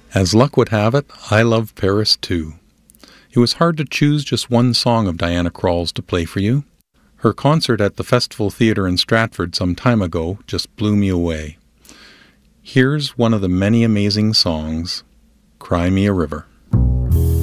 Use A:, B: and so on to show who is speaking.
A: As luck would have it, I love Paris too. It was hard to choose just one song of Diana Krall's to play for you. Her concert at the Festival Theatre in Stratford some time ago just blew me away. Here's one of the many amazing songs, Cry Me a River.